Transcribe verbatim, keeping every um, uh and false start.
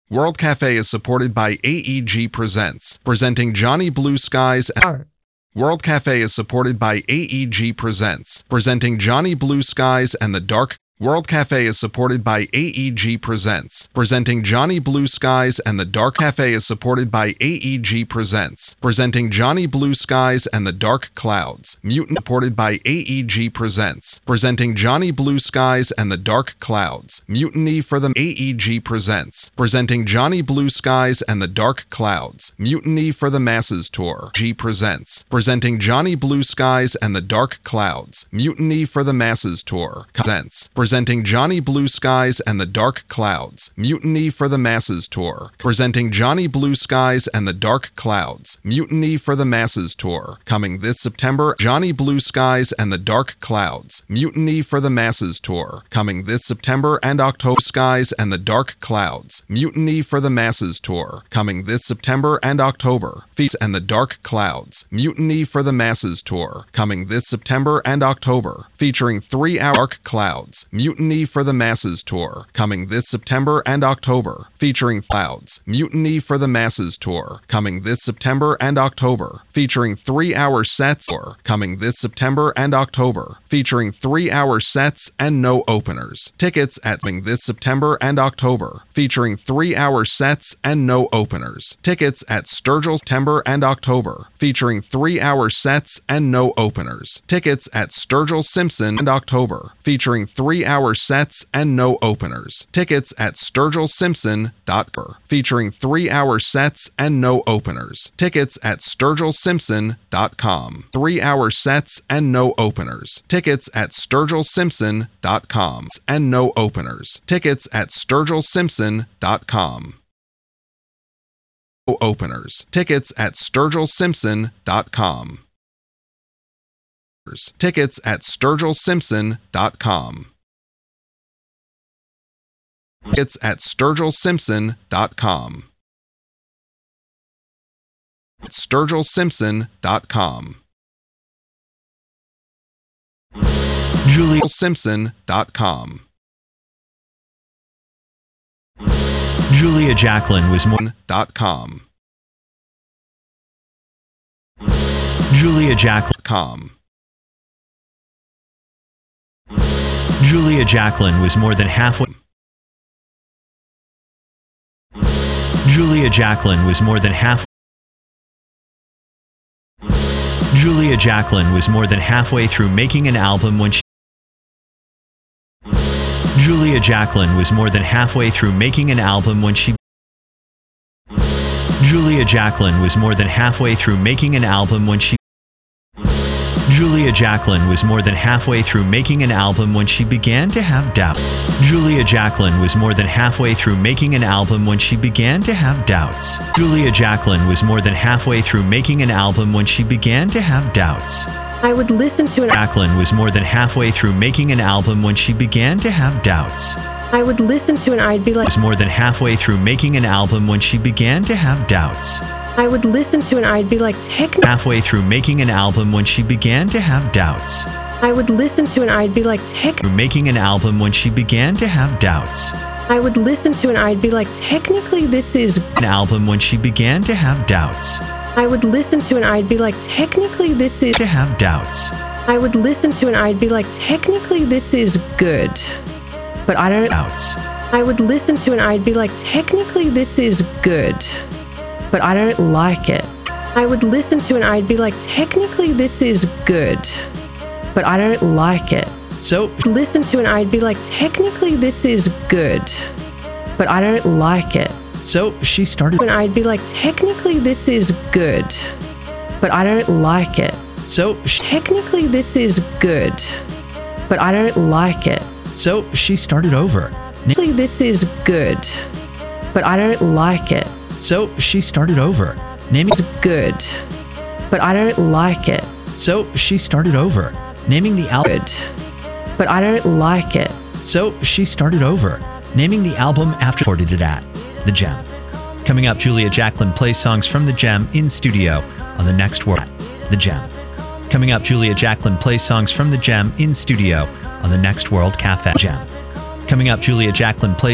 World Cafe is supported by A E G Presents, presenting Johnny Blue Skies and Art. World Cafe is supported by A E G Presents, presenting Johnny Blue Skies and the Dark. World Cafe is supported by A E G Presents, presenting Johnny Blue Skies and the Dark. Cafe is supported by A E G Presents, presenting Johnny Blue Skies and the Dark Clouds. Mutant supported by A E G Presents, presenting Johnny Blue Skies and the Dark Clouds. Mutiny for the A E G Presents, presenting Johnny Blue Skies and the Dark Clouds. Mutiny for the Masses Tour. G Presents, presenting Johnny Blue Skies and the Dark Clouds. Mutiny for the Masses Tour. Presents. Presenting Johnny Blue Skies and the Dark Clouds. Mutiny for the Masses Tour. Presenting Johnny Blue Skies and the Dark Clouds. Mutiny for the Masses Tour. Coming this September, Johnny Blue Skies and the Dark Clouds. Mutiny for the Masses Tour. Coming this September and October, Skies and the Dark Clouds. Mutiny for the Masses Tour. Coming this September and October. Feast and the Dark Clouds. Mutiny for the Masses Tour. Coming this September and October. Featuring three-hour Dark Clouds. Mutiny for the Masses Tour, coming this September and October, featuring Clouds. Mutiny for the Masses Tour, coming this September and October, featuring three-hour sets. Tour, coming this September and October, featuring three-hour sets and no openers. Tickets at this September and October, featuring three-hour sets and no openers. Tickets at Sturgill September and October, featuring three-hour sets and no openers. Tickets at Sturgill Simpson and October, featuring three hour sets and no openers. Tickets at Sturgill Simpson dot com, featuring three-hour sets and no openers. Tickets at Sturgill Simpson dot com, three-hour sets and no openers. Tickets at Sturgill Simpson dot com and no openers. Tickets at Sturgill Simpson dot com. No openers. Tickets at Sturgill Simpson dot com. Tickets at Sturgill Simpson dot com. Tickets at Sturgill Simpson dot com. Sturgill Simpson dot com. Julia Simpson dot com. Julia Jacqueline was more. Dot com. Julia Jacqueline. Com. Julia Jacqueline was more than halfway. Julia Jacqueline was more than half. Julia Jacqueline was more than halfway through making an album when she. Julia Jacqueline was more than halfway through making an album when she. Julia Jacqueline was more than halfway through making an album when she. Julia Jacqueline was more than halfway through making an album when she began to have doubts. Julia Jacqueline was more than halfway through making an album when she began to have doubts. Julia Jacqueline was more than halfway through making an album when she began to have doubts. I would listen to an Jacqueline was more than halfway through making an album when she began to have doubts. I would listen to and I'd be like Was more than halfway through making an album when she began to have doubts. I would listen to and I'd be like technically Halfway through making an album when she began to have doubts. I would listen to and I'd be like tech Through making an album when she began to have doubts. I would listen to and I'd be like technically this is An album when she began to have doubts. I would listen to and I'd be like technically this is To have doubts. I would listen to and I'd be like technically this is good. But I don't Doubts. I would listen to and I'd be like technically this is good. But I don't like it. I would listen to and I'd be like technically this is good. But I don't like it. So, Listen to and I'd be like technically this is good. But I don't like it. so she started. And I'd be like technically this is good. But I don't like it. So, she, Technically this is good. But I don't like it. so she started over. Technically this is good. But I don't like it. So she started over. Naming. It's good. But I don't like it. So she started over. Naming the album. Good. But I don't like it. So she started over. Naming the album after recorded it at The Gem. Coming up, Julia Jacqueline plays songs from The Gem in studio on the next World. The Gem. Coming up, Julia Jacqueline plays songs from The Gem in studio on the next World Cafe. Gem. Coming up, Julia Jacqueline plays